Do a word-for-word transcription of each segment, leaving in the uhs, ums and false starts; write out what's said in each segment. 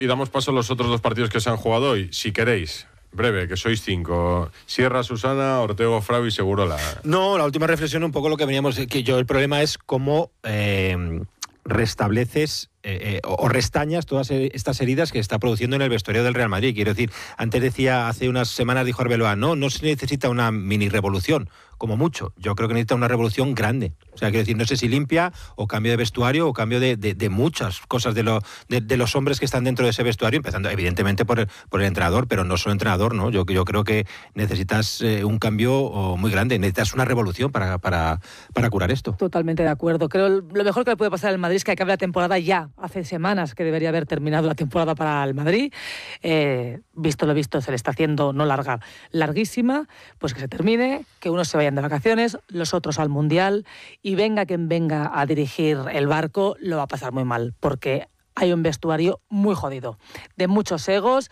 Y damos paso a los otros dos partidos que se han jugado hoy, si queréis. Breve, que sois cinco. Sierra, Susana, Ortego, Frau y Segurola. No, la última reflexión, un poco lo que veníamos, que yo el problema es cómo eh, restableces eh, eh, o restañas todas estas heridas que está produciendo en el vestuario del Real Madrid. Quiero decir, antes decía, hace unas semanas dijo Arbeloa, no, no se necesita una mini revolución, como mucho. Yo creo que necesita una revolución grande. O sea, quiero decir, no sé si limpia o cambio de vestuario o cambio de, de, de muchas cosas de, lo, de, de los hombres que están dentro de ese vestuario, empezando evidentemente por el, por el entrenador, pero no solo entrenador, ¿no? Yo, yo creo que necesitas eh, un cambio oh, muy grande, necesitas una revolución para, para, para curar esto. Totalmente de acuerdo. Creo lo mejor que le puede pasar al Madrid es que acabe la temporada ya. Hace semanas que debería haber terminado la temporada para el Madrid. Eh, visto lo visto, se le está haciendo no larga, larguísima. Pues que se termine, que unos se vayan de vacaciones, los otros al Mundial, y venga quien venga a dirigir el barco, lo va a pasar muy mal, porque hay un vestuario muy jodido, de muchos egos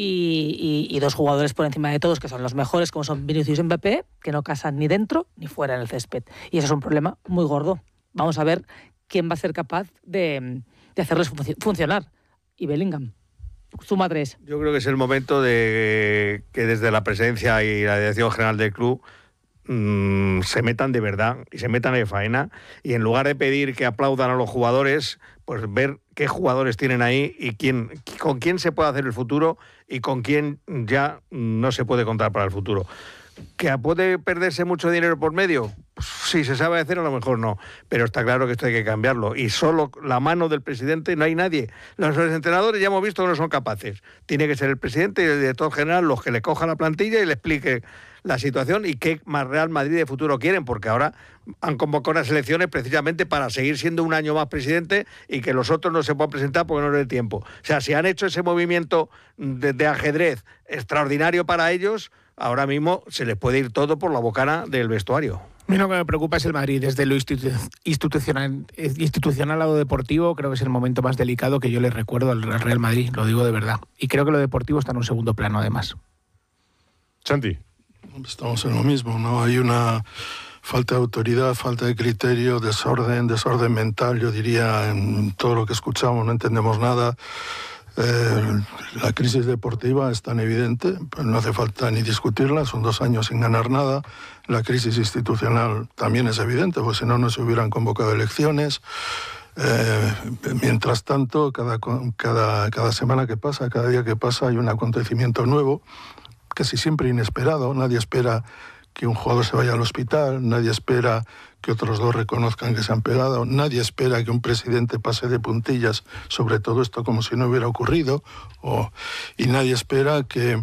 y, y, y dos jugadores por encima de todos que son los mejores, como son Vinicius y Mbappé, que no casan ni dentro ni fuera en el césped. Y eso es un problema muy gordo. Vamos a ver quién va a ser capaz de, de hacerlos func- funcionar. Y Bellingham. Suma tres. Yo creo que es el momento de que desde la presidencia y la dirección general del club mmm, se metan de verdad y se metan de faena, y en lugar de pedir que aplaudan a los jugadores, pues ver qué jugadores tienen ahí y quién, con quién se puede hacer el futuro y con quién ya no se puede contar para el futuro. ¿Que puede perderse mucho dinero por medio? Pues, si se sabe hacer, a lo mejor no. Pero está claro que esto hay que cambiarlo. Y solo la mano del presidente no hay nadie. Los entrenadores ya hemos visto que no son capaces. Tiene que ser el presidente y el director general los que le cojan la plantilla y le explique la situación y qué más Real Madrid de futuro quieren, porque ahora han convocado unas elecciones precisamente para seguir siendo un año más presidente y que los otros no se puedan presentar porque no les dé tiempo. O sea, si han hecho ese movimiento de, de ajedrez extraordinario para ellos, ahora mismo se les puede ir todo por la bocana del vestuario. A mí lo que me preocupa es el Madrid. Desde lo institu- institucional, institucional a lo deportivo, creo que es el momento más delicado que yo le recuerdo al Real Madrid, lo digo de verdad. Y creo que lo deportivo está en un segundo plano, además. Santi. Estamos en lo mismo, ¿no? Hay una falta de autoridad, falta de criterio, desorden, desorden mental, yo diría, en todo lo que escuchamos, no entendemos nada. Eh, la crisis deportiva es tan evidente, pues no hace falta ni discutirla, son dos años sin ganar nada. La crisis institucional también es evidente, pues si no, no se hubieran convocado elecciones. Eh, mientras tanto, cada, cada, cada semana que pasa, cada día que pasa, hay un acontecimiento nuevo, casi siempre inesperado. Nadie espera que un jugador se vaya al hospital, nadie espera que otros dos reconozcan que se han pegado, nadie espera que un presidente pase de puntillas sobre todo esto como si no hubiera ocurrido, o, y nadie espera que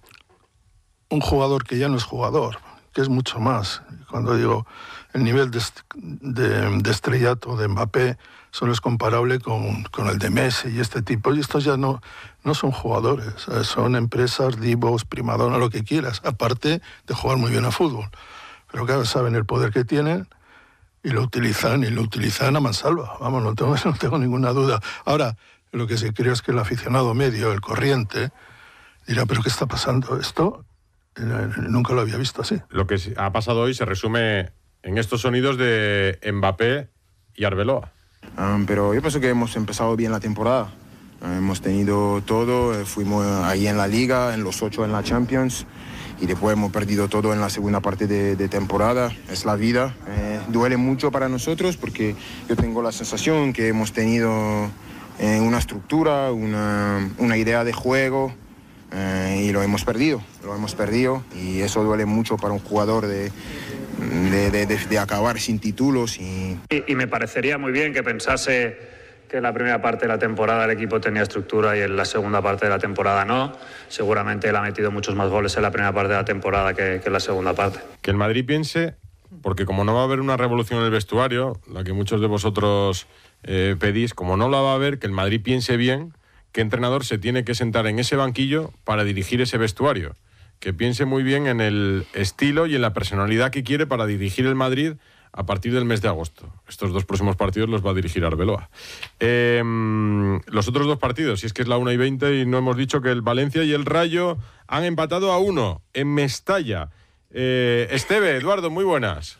un jugador que ya no es jugador, que es mucho más. Cuando digo el nivel de, de, de estrellato de Mbappé solo es comparable con, con el de Messi y este tipo, y estos ya no, no son jugadores, son empresas, divos, primadona, lo que quieras, aparte de jugar muy bien a fútbol. Pero claro, saben el poder que tienen y lo utilizan, y lo utilizan a mansalva, vamos, no tengo, no tengo ninguna duda. Ahora, lo que sí creo es que el aficionado medio, el corriente, dirá, ¿pero qué está pasando? Esto eh, nunca lo había visto así. Lo que ha pasado hoy se resume en estos sonidos de Mbappé y Arbeloa. Um, pero yo pienso que hemos empezado bien la temporada. Uh, hemos tenido todo, eh, fuimos ahí en la Liga, en los ocho en la Champions, y después hemos perdido todo en la segunda parte de, de temporada. Es la vida. Eh, duele mucho para nosotros porque yo tengo la sensación que hemos tenido eh, una estructura, una, una idea de juego, eh, y lo hemos perdido. Lo hemos perdido y eso duele mucho para un jugador de... De, de, de, de acabar sin títulos. Y... Y, y me parecería muy bien que pensase que en la primera parte de la temporada el equipo tenía estructura y en la segunda parte de la temporada no. Seguramente él ha metido muchos más goles en la primera parte de la temporada que, que en la segunda parte. Que el Madrid piense, porque como no va a haber una revolución en el vestuario, la que muchos de vosotros eh, pedís, como no la va a haber, que el Madrid piense bien qué entrenador se tiene que sentar en ese banquillo para dirigir ese vestuario. Que piense muy bien en el estilo y en la personalidad que quiere para dirigir el Madrid a partir del mes de agosto. Estos dos próximos partidos los va a dirigir Arbeloa. Eh, los otros dos partidos, si es que es la una y veinte y no hemos dicho que el Valencia y el Rayo han empatado a uno en Mestalla. Eh, Esteve, Eduardo, muy buenas.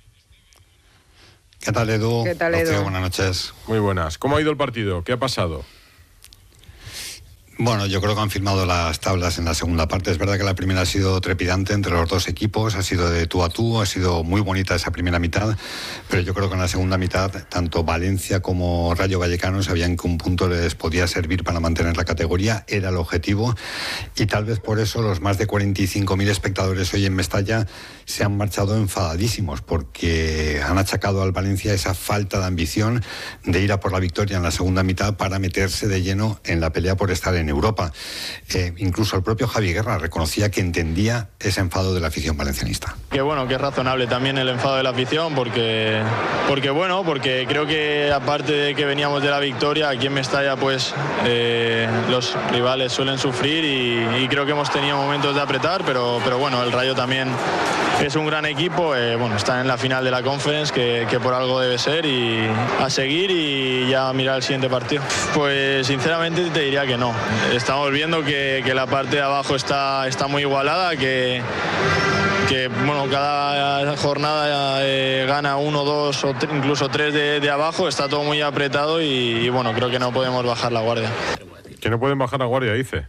¿Qué tal, Edu? ¿Qué tal, Edu? Rocío, buenas noches. Muy buenas. ¿Cómo ha ido el partido? ¿Qué ha pasado? Bueno, yo creo que han firmado las tablas en la segunda parte. Es verdad que la primera ha sido trepidante entre los dos equipos, ha sido de tú a tú, ha sido muy bonita esa primera mitad, pero yo creo que en la segunda mitad tanto Valencia como Rayo Vallecano sabían que un punto les podía servir para mantener la categoría, era el objetivo, y tal vez por eso los más de cuarenta y cinco mil espectadores hoy en Mestalla se han marchado enfadadísimos, porque han achacado al Valencia esa falta de ambición de ir a por la victoria en la segunda mitad para meterse de lleno en la pelea por estar en Europa. Eh, incluso el propio Javi Guerra reconocía que entendía ese enfado de la afición valencianista. Que bueno, que es razonable también el enfado de la afición, porque, porque bueno, porque creo que aparte de que veníamos de la victoria, aquí en Mestalla pues eh, los rivales suelen sufrir y, y creo que hemos tenido momentos de apretar, pero, pero bueno, el Rayo también es un gran equipo, eh, bueno, está en la final de la Conference, que, que por algo debe ser, y a seguir y ya mirar el siguiente partido. Pues sinceramente te diría que no. Estamos viendo que, que la parte de abajo está, está muy igualada, que, que bueno, cada jornada eh, gana uno, dos o tre- incluso tres de, de abajo, está todo muy apretado y, y bueno, creo que no podemos bajar la guardia. Que no pueden bajar la guardia, dice.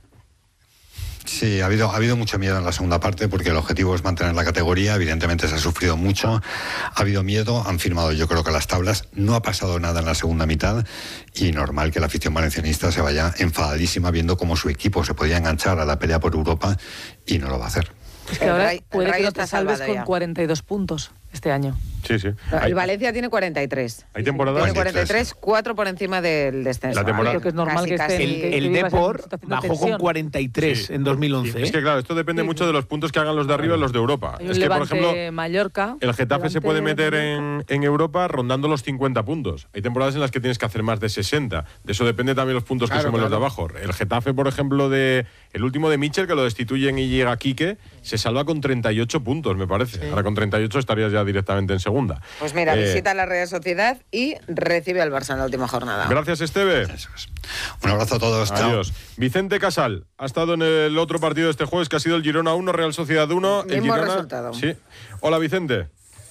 Sí, ha habido, ha habido mucho miedo en la segunda parte porque el objetivo es mantener la categoría. Evidentemente se ha sufrido mucho, ha habido miedo, han firmado yo creo que las tablas, no ha pasado nada en la segunda mitad y normal que la afición valencianista se vaya enfadadísima viendo cómo su equipo se podía enganchar a la pelea por Europa y no lo va a hacer. Es que ahora El Ray- puede el que Rayo no te está salves salvado con ya. cuarenta y dos puntos este año. Sí, sí. El Hay, Valencia tiene cuarenta y tres. hay temporadas... Tiene cuarenta y tres, cuatro por encima del descenso. La temporada- Creo que es normal Casi, que casi. estén- El, que- el que vivas en Depor situación de bajó con tensión. cuarenta y tres Sí. en dos mil once. Es que claro, esto depende Sí. mucho de los puntos que hagan los de arriba y los de Europa. Hay un Es que, por Levante ejemplo, Mallorca. el Getafe se Levante puede meter Mallorca. en, en Europa rondando los cincuenta puntos. Hay temporadas en las que tienes que hacer más de sesenta. De eso depende también los puntos que Claro, sumen los de claro. abajo. El Getafe, por ejemplo, de el último de Mitchell, que lo destituyen y llega Quique, se salva con treinta y ocho puntos, me parece. Ahora con treinta y ocho estarías ya directamente en segunda. Pues mira, Eh, visita la Real Sociedad y recibe al Barça en la última jornada. Gracias, Esteve. Eso es. Un abrazo a todos. Chao. Adiós. Vicente Casal ha estado en el otro partido de este jueves, que ha sido el Girona uno, Real Sociedad uno. El Mismo Girona, resultado. Sí. Hola, Vicente.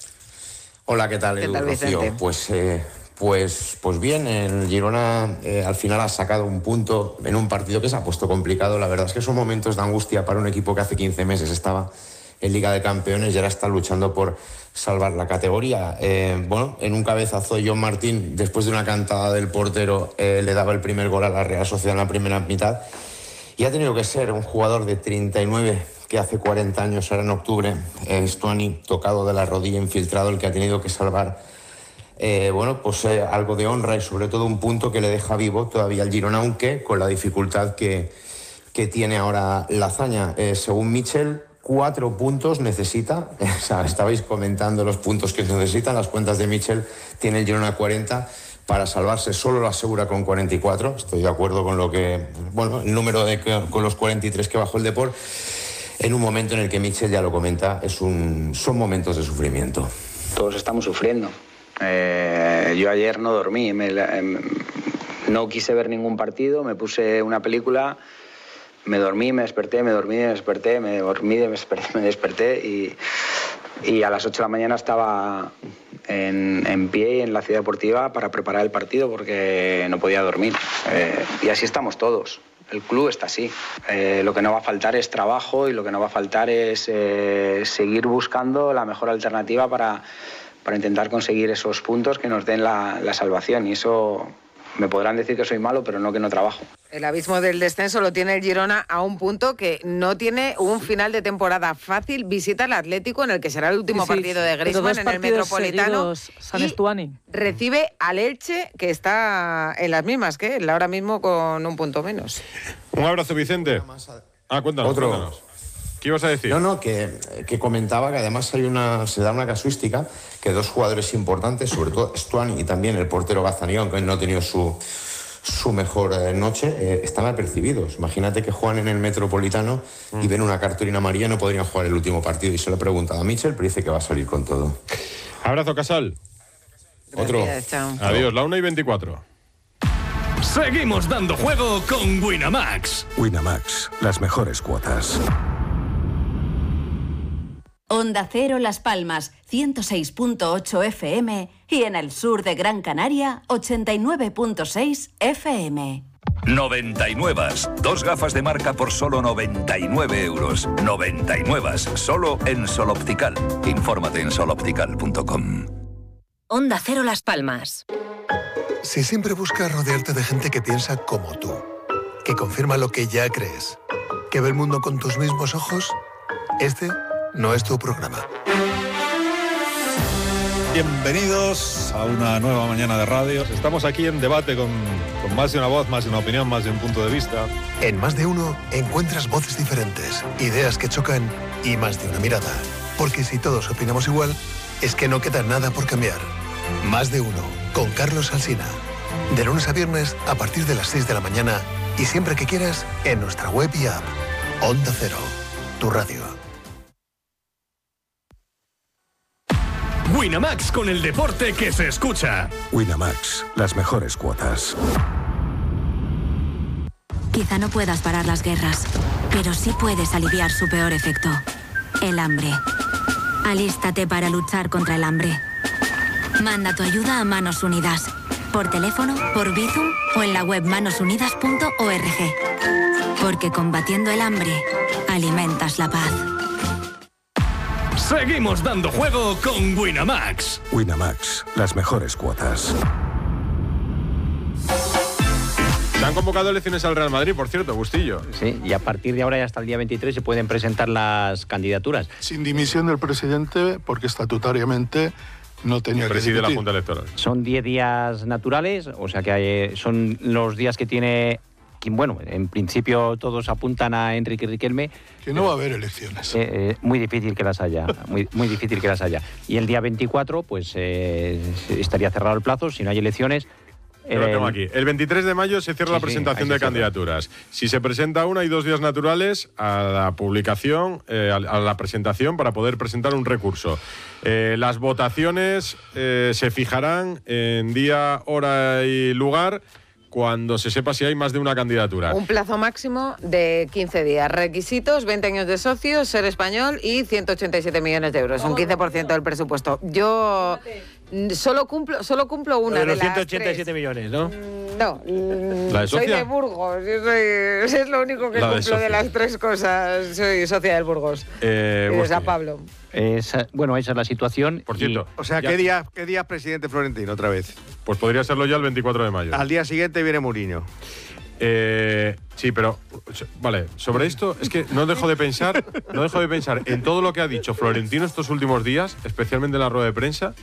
Hola, ¿qué tal, ¿Qué Edu, tal, Rocío? Vicente? Pues, eh, pues, pues bien, el Girona eh, al final ha sacado un punto en un partido que se ha puesto complicado. La verdad es que son momentos de angustia para un equipo que hace quince meses estaba en Liga de Campeones y ahora está luchando por salvar la categoría. Eh, bueno, en un cabezazo, John Martín, después de una cantada del portero, eh, le daba el primer gol a la Real Sociedad en la primera mitad. Y ha tenido que ser un jugador de treinta y nueve, que hace cuarenta años, ahora en octubre, eh, Stuani, tocado de la rodilla, infiltrado, el que ha tenido que salvar eh, bueno, pues eh, algo de honra y sobre todo un punto que le deja vivo todavía al Girona, aunque con la dificultad que, que tiene ahora la hazaña. Eh, según Mitchell, cuatro puntos necesita. O sea, estabais comentando los puntos que necesitan. Las cuentas de Mitchell, tiene el Girona cuarenta. Para salvarse solo lo asegura con cuarenta y cuatro. Estoy de acuerdo con lo que, bueno, el número de con los cuarenta y tres que bajó el Depor. En un momento en el que Mitchell ya lo comenta, es un, son momentos de sufrimiento. Todos estamos sufriendo. Eh, yo ayer no dormí, me, eh, no quise ver ningún partido, me puse una película, me dormí, me desperté, me dormí, me desperté, me dormí, me desperté, me desperté y, y a las ocho de la mañana estaba en, en pie en la ciudad deportiva para preparar el partido porque no podía dormir. Eh, y así estamos todos. El club está así. Eh, lo que no va a faltar es trabajo y lo que no va a faltar es eh, seguir buscando la mejor alternativa para, para intentar conseguir esos puntos que nos den la, la salvación. Y eso me podrán decir que soy malo, pero no que no trabajo. El abismo del descenso lo tiene el Girona a un punto que no tiene un final de temporada fácil. Visita al Atlético, en el que será el último Sí, sí, partido de pero Griezmann dos en el partidos Metropolitano. seguidos, San y Estuani. recibe al Elche, que está en las mismas que él, ahora mismo con un punto menos. Un abrazo, Vicente. Ah, cuéntanos. Otro. Cuéntanos. ¿Qué ibas a decir? No, no, que, que comentaba que además hay una, se da una casuística que dos jugadores importantes, sobre todo Stuani y también el portero Gazaniga, aunque no ha tenido su, su mejor eh, noche, eh, están apercibidos. Imagínate que juegan en el Metropolitano mm. y ven una cartulina amarilla, no podrían jugar el último partido. Y se lo he preguntado a Mitchell, pero dice que va a salir con todo. Abrazo, Casal. Otro. Gracias, chao. Adiós, la una y veinticuatro. Seguimos dando juego con Winamax. Winamax, las mejores cuotas. Onda Cero Las Palmas, ciento seis punto ocho F M y en el sur de Gran Canaria, ochenta y nueve punto seis F M. noventa y nueve. Dos gafas de marca por solo noventa y nueve euros. noventa y nueve. Solo en Sol Optical. Infórmate en sol optical punto com. Onda Cero Las Palmas. Si siempre buscas rodearte de gente que piensa como tú, que confirma lo que ya crees, que ve el mundo con tus mismos ojos, este no es tu programa. Bienvenidos a una nueva mañana de radio. Estamos aquí en debate con, con más de una voz, más de una opinión, más de un punto de vista. En Más de Uno encuentras voces diferentes, ideas que chocan y más de una mirada. Porque si todos opinamos igual, es que no queda nada por cambiar. Más de Uno, con Carlos Alsina. De lunes a viernes a partir de las seis de la mañana y siempre que quieras en nuestra web y app. Onda Cero, tu radio. Winamax, con el deporte que se escucha. Winamax, las mejores cuotas. Quizá no puedas parar las guerras, pero sí puedes aliviar su peor efecto, el hambre. Alístate para luchar contra el hambre. Manda tu ayuda a Manos Unidas, por teléfono, por Bizum o en la web manos unidas punto org. Porque combatiendo el hambre, alimentas la paz. Seguimos dando juego con Winamax. Winamax, las mejores cuotas. Se han convocado elecciones al Real Madrid, por cierto, Bustillo. Sí, y a partir de ahora y hasta el día veintitrés se pueden presentar las candidaturas. Sin dimisión del presidente, porque estatutariamente no tenía que Preside dimitir. la Junta Electoral. Son diez días naturales, o sea que hay, son los días que tiene... Bueno, en principio todos apuntan a Enrique Riquelme. Que no va a haber elecciones. Eh, eh, muy difícil que las haya, muy, muy difícil que las haya. Y el día veinticuatro, pues eh, estaría cerrado el plazo, si no hay elecciones. Yo lo tengo aquí. El veintitrés de mayo se cierra Sí, la sí, presentación ahí de se cierra. candidaturas. Si se presenta una, hay dos días naturales a la publicación, eh, a a la presentación para poder presentar un recurso. Eh, las votaciones eh, se fijarán en día, hora y lugar cuando se sepa si hay más de una candidatura. Un plazo máximo de quince días. Requisitos, veinte años de socio, ser español y ciento ochenta y siete millones de euros. Un quince por ciento del presupuesto. Yo solo cumplo, solo cumplo una de de los las ciento ochenta y siete tres. millones, ¿no? No, mm, ¿La de soy socia? de Burgos. Yo soy, es lo único que La de cumplo de, socia. las tres cosas. Soy socia del Burgos. Eh, y de Bustillo. San Pablo. Esa, bueno, esa es la situación. Por cierto, O sea, ya- ¿qué día, ¿qué día presidente Florentino otra vez? Pues podría serlo ya el veinticuatro de mayo. Al día siguiente viene Mourinho. Eh, sí, pero vale, sobre esto es que no dejo de pensar, no dejo de pensar en todo lo que ha dicho Florentino estos últimos días, especialmente en la rueda de prensa,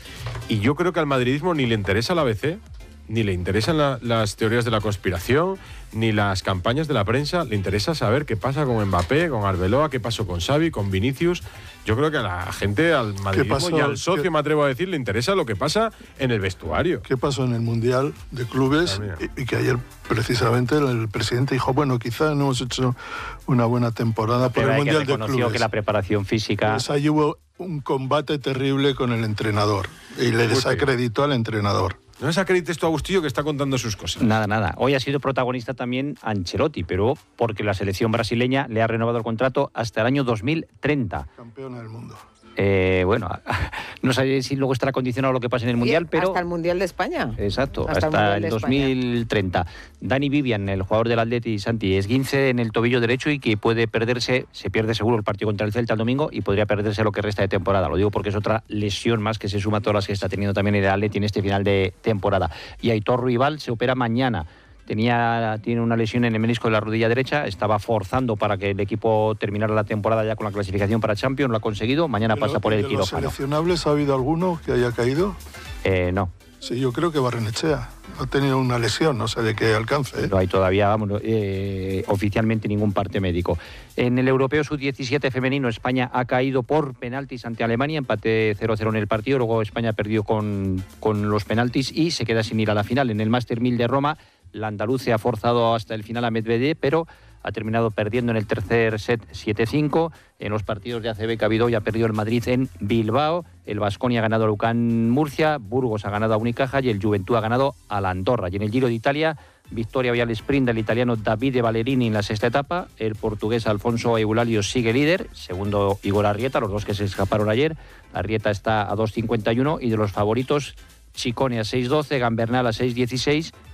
y yo creo que al madridismo ni le interesa la A B C, ni le interesan la- las teorías de la conspiración, ni las campañas de la prensa, le interesa saber qué pasa con Mbappé, con Arbeloa, qué pasó con Xavi, con Vinicius. Yo creo que a la gente, al madridismo pasó? y al socio, ¿Qué- me atrevo a decir, le interesa lo que pasa en el vestuario. ¿Qué pasó en el Mundial de Clubes? Y, y que ayer precisamente el, el presidente dijo, bueno, quizá no hemos hecho una buena temporada por Pero el hay que Mundial de reconoció Clubes. que la preparación física... Pues ahí hubo un combate terrible con el entrenador y le desacreditó al entrenador. No desacredites tú a Agustillo que está contando sus cosas. Nada, nada. Hoy ha sido protagonista también Ancelotti, pero porque la selección brasileña le ha renovado el contrato hasta el año dos mil treinta. Campeona del mundo. Eh, bueno, no sé si luego estará condicionado lo que pase en el Mundial, pero... Hasta el Mundial de España. Exacto, Hasta hasta, el Mundial el de dos mil treinta. Dani Vivian, el jugador del Atleti, Santi, esguince en el tobillo derecho y que puede perderse, se pierde seguro el partido contra el Celta el domingo y podría perderse lo que resta de temporada. Lo digo porque es otra lesión más que se suma a todas las que está teniendo también el Atleti en este final de temporada. Y Aitor Ruibal se opera mañana. Tenía, tiene una lesión en el menisco de la rodilla derecha, estaba forzando para que el equipo terminara la temporada ya con la clasificación para Champions, lo ha conseguido, mañana ¿De pasa lo- por el de los quirófano. seleccionables ha habido alguno que haya caído? Eh, no. Sí, yo creo que Barrenechea ha tenido una lesión, no sé de qué alcance. ¿eh? No hay todavía, vamos, eh, oficialmente ningún parte médico. En el Europeo sub diecisiete femenino, España ha caído por penaltis ante Alemania, empate cero cero en el partido, luego España perdió con, con los penaltis y se queda sin ir a la final. En el Master mil de Roma, la andaluce ha forzado hasta el final a Medvedev, pero ha terminado perdiendo en el tercer set siete cinco. En los partidos de A C B que ha habido hoy ha perdido el Madrid en Bilbao, el Baskonia ha ganado a Lucán Murcia, Burgos ha ganado a Unicaja y el Juventud ha ganado a la Andorra. Y en el Giro de Italia, victoria hoy al sprint del italiano Davide Ballerini en la sexta etapa, el portugués Alfonso Eulalio sigue líder, segundo Igor Arrieta, los dos que se escaparon ayer. Arrieta está a dos cincuenta y uno y de los favoritos Ciccone a seis doce, Gambernal a seis dieciséis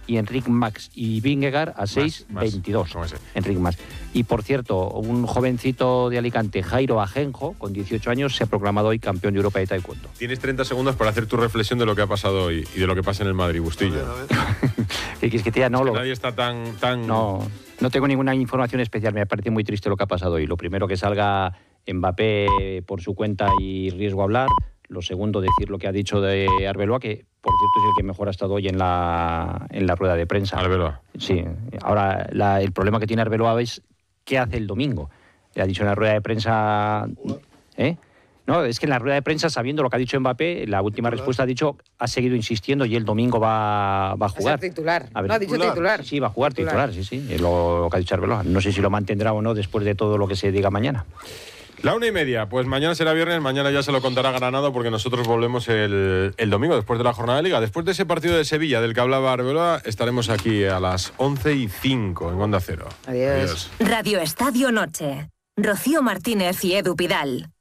y Enric Mas y Vingegaard a seis veintidós. Enric Mas. Y por cierto, un jovencito de Alicante, Jairo Ajenjo, con dieciocho años, se ha proclamado hoy campeón de Europa de taekwondo. Tienes treinta segundos para hacer tu reflexión de lo que ha pasado hoy y de lo que pasa en el Madrid, Bustillo. ¿Qué quieres que te diga? No, es que lo... nadie está tan... tan... No, no tengo ninguna información especial, me parece muy triste lo que ha pasado hoy. Lo primero, que salga Mbappé por su cuenta y riesgo a hablar. Lo segundo, decir lo que ha dicho de Arbeloa, que por cierto es el que mejor ha estado hoy en la, en la rueda de prensa. Arbeloa. Sí. Ahora, la, el problema que tiene Arbeloa es qué hace el domingo. Le ha dicho en la rueda de prensa... ¿Eh? No, es que en la rueda de prensa, sabiendo lo que ha dicho Mbappé, la última respuesta ha dicho, ha seguido insistiendo y el domingo va, va a jugar. Va a ser titular. A ver, no, ha dicho titular. Sí, va a jugar titular, titular sí, sí. Es lo, lo que ha dicho Arbeloa. No sé si lo mantendrá o no después de todo lo que se diga mañana. La una y media, pues mañana será viernes, mañana ya se lo contará Granado porque nosotros volvemos el, el domingo después de la jornada de Liga. Después de ese partido de Sevilla del que hablaba Arbeloa, estaremos aquí a las once y cinco en Onda Cero. Adiós. Adiós. Radio Estadio Noche. Rocío Martínez y Edu Pidal.